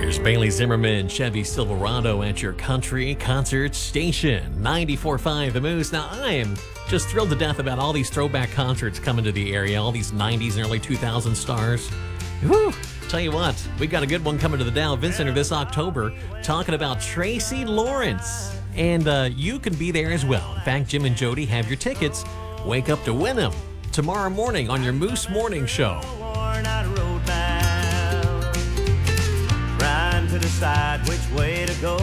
There's Bailey Zimmerman, Chevy Silverado at your country concert station, 94.5 The Moose. Now, I am just thrilled to death about all these throwback concerts coming to the area, all these 90s and early 2000s stars. Whew. Tell you what, we got a good one coming to the Dow Event Center this October, talking about Tracy Lawrence. And you can be there as well. In fact, Jim and Jody have your tickets. Wake up to win them tomorrow morning on your Moose Morning Show. Trying to decide which way to go.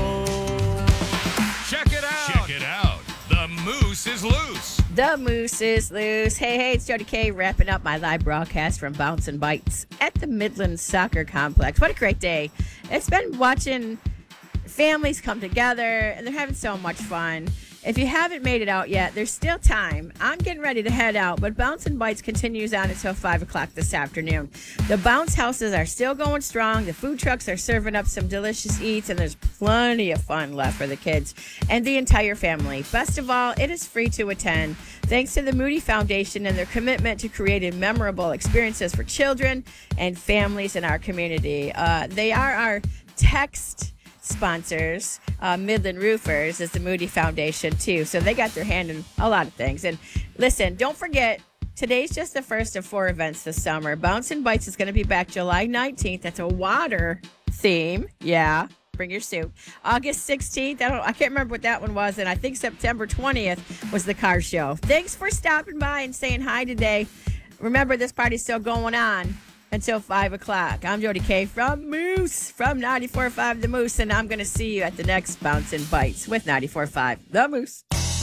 Check it out. Check it out. The Moose is loose. The Moose is loose. Hey, it's Jody K wrapping up my live broadcast from Bounce and Bites at the Midland Soccer Complex. What a great day. It's been watching families come together, and they're having so much fun. If you haven't made it out yet, there's still time. I'm getting ready to head out, but Bounce and Bites continues on until 5 o'clock this afternoon. The bounce houses are still going strong. The food trucks are serving up some delicious eats, and there's plenty of fun left for the kids and the entire family. Best of all, it is free to attend. Thanks to the Moody Foundation and their commitment to creating memorable experiences for children and families in our community. They are our text sponsors. Midland Roofers is the Moody Foundation too, so they got their hand in a lot of things. And listen, don't forget, today's just the first of 4 events this summer. Bounce and Bites is going to be back July 19th. That's a water theme. Yeah, bring your suit. August 16th, I can't remember what that one was, and I think September 20th was the car show. Thanks for stopping by and saying hi today. Remember, this party's still going on until 5 o'clock. I'm Jody K from Moose, from 94.5 The Moose, and I'm going to see you at the next Bounce and Bites with 94.5 The Moose.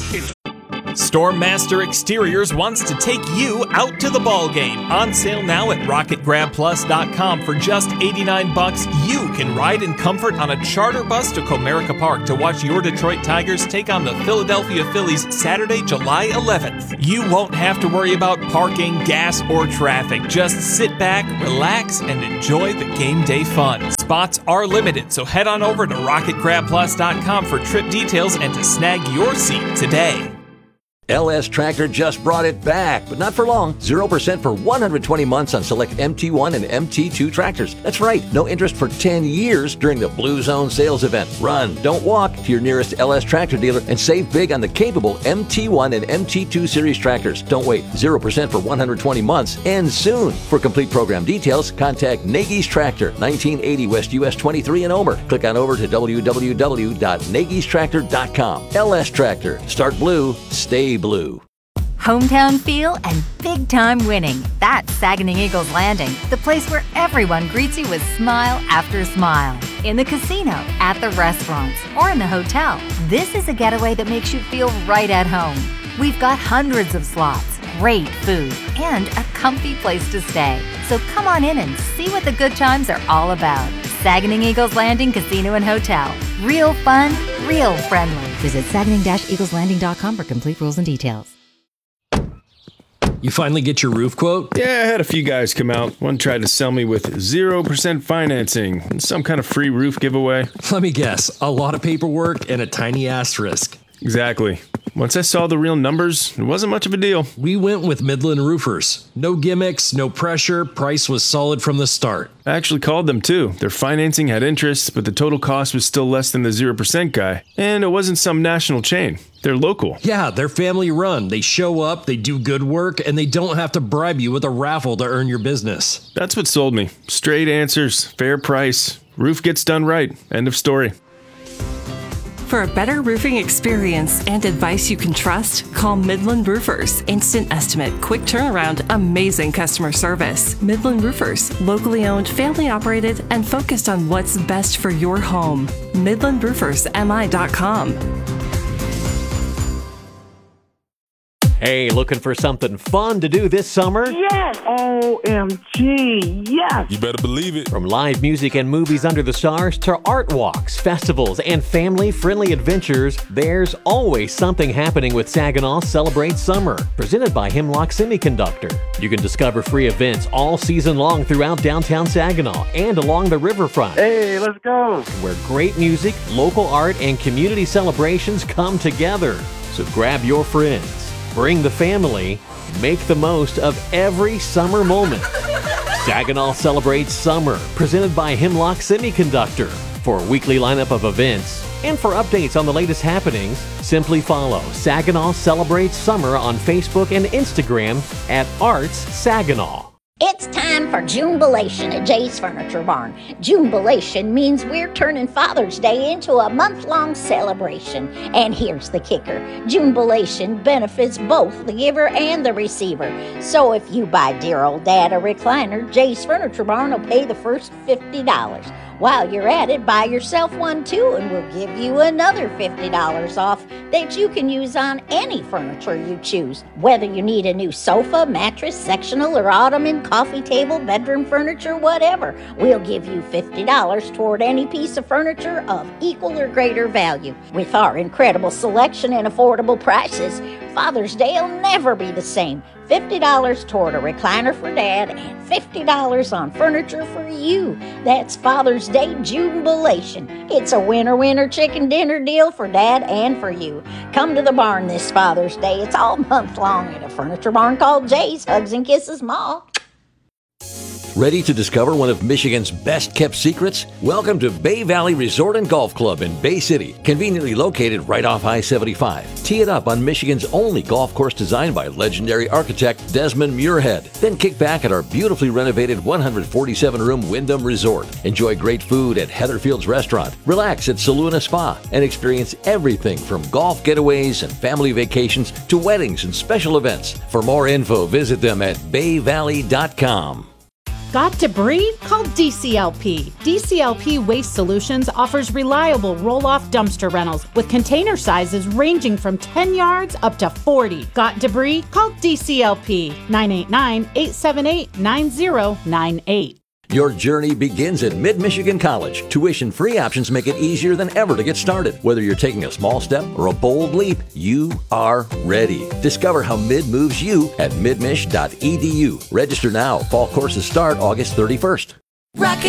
Stormmaster Exteriors wants to take you out to the ball game. On sale now at RocketGrabPlus.com for just $89. You can ride in comfort on a charter bus to Comerica Park to watch your Detroit Tigers take on the Philadelphia Phillies Saturday, July 11th. You won't have to worry about parking, gas, or traffic. Just sit back, relax, and enjoy the game day fun. Spots are limited, so head on over to RocketGrabPlus.com for trip details and to snag your seat today. LS Tractor just brought it back, but not for long. 0% for 120 months on select MT1 and MT2 tractors. That's right, no interest for 10 years during the Blue Zone sales event. Run, don't walk to your nearest LS Tractor dealer and save big on the capable MT1 and MT2 series tractors. Don't wait, 0% for 120 months. Ends soon. For complete program details, contact Nagy's Tractor, 1980 West US 23 in Omer. Click on over to www.nagystractor.com. LS Tractor. Start blue, stay blue. Hometown feel and big-time winning. That's Saguenay Eagles Landing, the place where everyone greets you with smile after smile. In the casino, at the restaurants, or in the hotel, this is a getaway that makes you feel right at home. We've got hundreds of slots, great food, and a comfy place to stay. So come on in and see what the good times are all about. Saguenay Eagles Landing Casino and Hotel. Real fun, real friendly. Visit Saguenay-EaglesLanding.com for complete rules and details. You finally get your roof quote? Yeah, I had a few guys come out. One tried to sell me with 0% financing and some kind of free roof giveaway. Let me guess, a lot of paperwork and a tiny asterisk. Exactly. Once I saw the real numbers, it wasn't much of a deal. We went with Midland Roofers. No gimmicks, no pressure, price was solid from the start. I actually called them too. Their financing had interest, but the total cost was still less than the 0% guy. And it wasn't some national chain. They're local. Yeah, they're family run. They show up, they do good work, and they don't have to bribe you with a raffle to earn your business. That's what sold me. Straight answers, fair price, roof gets done right. End of story. For a better roofing experience and advice you can trust, call Midland Roofers. Instant estimate, quick turnaround, amazing customer service. Midland Roofers, locally owned, family operated, and focused on what's best for your home. MidlandRoofersMI.com. Hey, looking for something fun to do this summer? Yes! OMG, yes! You better believe it. From live music and movies under the stars to art walks, festivals, and family-friendly adventures, there's always something happening with Saginaw Celebrate Summer, presented by Hemlock Semiconductor. You can discover free events all season long throughout downtown Saginaw and along the riverfront. Hey, let's go! Where great music, local art, and community celebrations come together. So grab your friends. Bring the family, make the most of every summer moment. Saginaw celebrates summer, presented by Hemlock Semiconductor. For a weekly lineup of events and for updates on the latest happenings, simply follow Saginaw Celebrates Summer on Facebook and Instagram at Arts Saginaw. It's time for Junebalation at Jay's Furniture Barn. Junebalation means we're turning Father's Day into a month-long celebration. And here's the kicker. Junebalation benefits both the giver and the receiver. So if you buy dear old Dad a recliner, Jay's Furniture Barn will pay the first $50. While you're at it, buy yourself one too, and we'll give you another $50 off that you can use on any furniture you choose. Whether you need a new sofa, mattress, sectional, or ottoman, coffee table, bedroom furniture, whatever, we'll give you $50 toward any piece of furniture of equal or greater value. With our incredible selection and affordable prices, Father's Day will never be the same. $50 toward a recliner for Dad and $50 on furniture for you. That's Father's Day Junebalation. It's a winner-winner chicken dinner deal for Dad and for you. Come to the barn this Father's Day. It's all month long at a furniture barn called Jay's. Hugs and kisses, Ma. Ready to discover one of Michigan's best-kept secrets? Welcome to Bay Valley Resort and Golf Club in Bay City, conveniently located right off I-75. Tee it up on Michigan's only golf course designed by legendary architect Desmond Muirhead. Then kick back at our beautifully renovated 147-room Wyndham Resort. Enjoy great food at Heatherfield's Restaurant, relax at Saluna Spa, and experience everything from golf getaways and family vacations to weddings and special events. For more info, visit them at bayvalley.com. Got debris? Call DCLP. DCLP Waste Solutions offers reliable roll-off dumpster rentals with container sizes ranging from 10 yards up to 40. Got debris? Call DCLP 989-878-9098. Your journey begins at Mid-Michigan College. Tuition-free options make it easier than ever to get started. Whether you're taking a small step or a bold leap, you are ready. Discover how Mid moves you at midmich.edu. Register now. Fall courses start August 31st. Rocket